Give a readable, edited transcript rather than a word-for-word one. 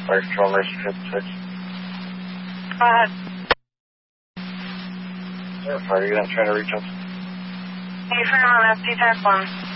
Fire Control, Mercy Transit 6. Go ahead. Fire unit trying to reach us. Affirm on FT Type 1.